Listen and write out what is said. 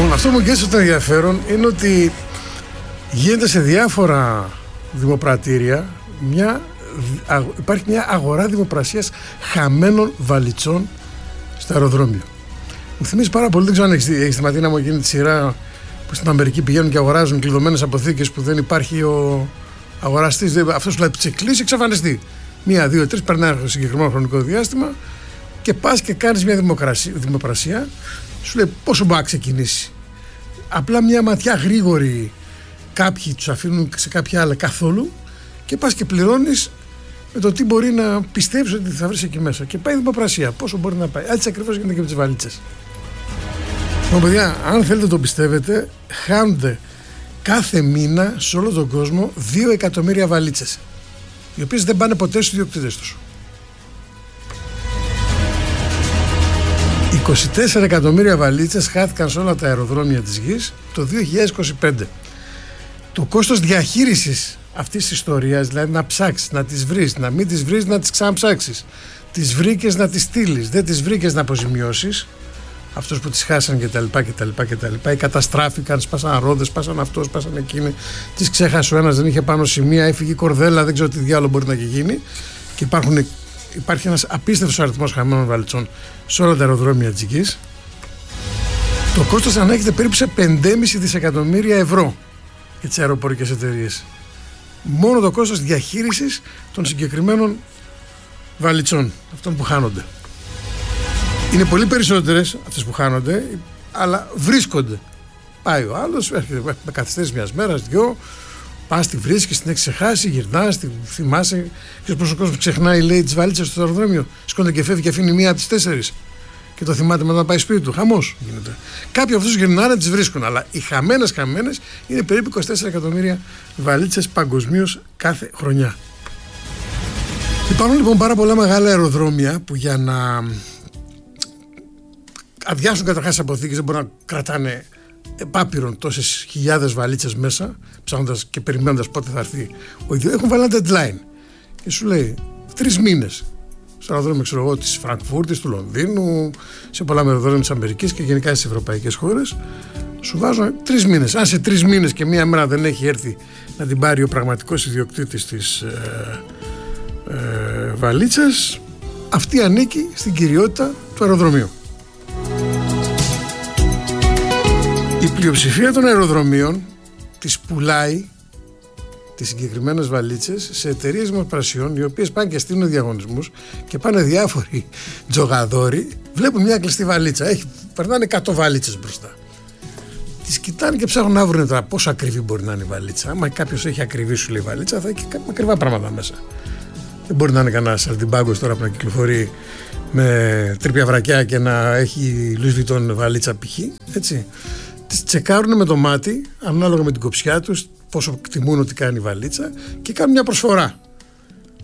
Λοιπόν, αυτό που μου γεύσε το ενδιαφέρον είναι ότι γίνεται σε διάφορα δημοπρατήρια υπάρχει μια αγορά δημοπρασίας χαμένων βαλιτσών στο αεροδρόμιο. Μου θυμίζει πάρα πολύ, δεν ξέρω αν έχει στη Ματίνα μου εκείνη τη σειρά που στην Αμερική πηγαίνουν και αγοράζουν κλειδωμένες αποθήκες που δεν υπάρχει ο αγοραστής. Αυτός του λέει τσεκλίσει, εξαφανιστεί. 1, 2, 3, περνάει ένα συγκεκριμένο χρονικό διάστημα και πας και κάνεις μια δημοπρασία. Σου λέει πόσο μπορεί να ξεκινήσει. Απλά μια ματιά γρήγορη, κάποιοι τους αφήνουν σε κάποια άλλα καθόλου και πας και πληρώνεις με το τι μπορεί να πιστεύεις ότι θα βρεις εκεί μέσα. Και πάει η δημοπρασία. Πόσο μπορεί να πάει. Έτσι ακριβώς γίνεται και με τις βαλίτσες. Λοιπόν, παιδιά, αν θέλετε το πιστεύετε, χάνονται κάθε μήνα σε όλο τον κόσμο 2 εκατομμύρια βαλίτσες, οι οποίες δεν πάνε ποτέ στους ιδιοκτήτες τους. 24 εκατομμύρια βαλίτσες χάθηκαν σε όλα τα αεροδρόμια της γης το 2025. Το κόστος διαχείρισης αυτής της ιστορίας, δηλαδή να ψάξεις, να τις βρεις, να μην τις βρεις, να τις ξαναψάξεις, τις βρήκες να τις στείλεις, δεν τις βρήκες να αποζημιώσεις αυτούς που τις χάσαν κτλ. Ή καταστράφηκαν, σπάσαν ρόδες, σπάσαν αυτό, σπάσαν εκείνη, τις ξέχασε ο ένας, δεν είχε πάνω σημεία, έφυγε η κορδέλα, δεν ξέρω τι διάλογο μπορεί να γίνει. Και υπάρχει ένας απίστευτος αριθμός χαμένων βαλιτσών σε όλα τα αεροδρόμια της γης. Το κόστος ανέχεται περίπου σε 5,5 δισεκατομμύρια ευρώ για τις αεροπορικές εταιρείες. Μόνο το κόστος διαχείρισης των συγκεκριμένων βαλιτσών, αυτών που χάνονται. Είναι πολύ περισσότερες αυτές που χάνονται, αλλά βρίσκονται. Πάει ο άλλος, έρχεται με καθυστέρηση μιας μέρας, 2, πας, τη βρίσκεις, την έχεις ξεχάσει, γυρνάς, τη θυμάσαι. Και ο κόσμος ξεχνάει, λέει, τις βαλίτσες στο αεροδρόμιο, σκόνται και φεύγει και αφήνει μία από τις 4. Και το θυμάται μετά να πάει σπίτι του. Χαμός γίνεται. Κάποιοι από αυτούς γυρνάνε, τις βρίσκουν. Αλλά οι χαμένες είναι περίπου 24 εκατομμύρια βαλίτσες παγκοσμίως κάθε χρονιά. Υπάρχουν λοιπόν πάρα πολλά μεγάλα αεροδρόμια που για να αδειάσουν καταρχάς αποθήκες δεν μπορούν να κρατάνε επάπειρον τόσες χιλιάδες βαλίτσες μέσα, ψάχνοντας και περιμένοντας πότε θα έρθει ο ίδιος. Έχουν βάλει ένα deadline και σου λέει 3 μήνες. Στο αεροδρόμιο, ξέρω εγώ, της Φραγκφούρτης, του Λονδίνου, σε πολλά αεροδρόμια της Αμερικής και γενικά στις ευρωπαϊκές χώρες, σου βάζουν 3 μήνες. Αν σε 3 μήνες και μία μέρα δεν έχει έρθει να την πάρει ο πραγματικός ιδιοκτήτης της βαλίτσας, αυτή ανήκει στην κυριότητα του αεροδρομίου. Η πλειοψηφία των αεροδρομίων τις πουλάει τις συγκεκριμένες βαλίτσες σε εταιρείες δημοπρασιών, οι οποίες πάνε και στείλουν διαγωνισμούς και πάνε διάφοροι τζογαδόροι, βλέπουν μια κλειστή βαλίτσα, περνάνε 100 βαλίτσες μπροστά. Τις κοιτάνε και ψάχνουν να βρουν τώρα πόσο ακριβή μπορεί να είναι η βαλίτσα. Άμα κάποιος έχει ακριβή σου λέει βαλίτσα, θα έχει ακριβά πράγματα μέσα. Δεν μπορεί να είναι κανένα σαλτιμπάγκος τώρα που να κυκλοφορεί με τρίπια βρακιά και να έχει Louis Vuitton βαλίτσα π.χ. Έτσι. Τις τσεκάρουν με το μάτι, ανάλογα με την κοψιά τους, πόσο εκτιμούν ότι κάνει η βαλίτσα και κάνουν μια προσφορά.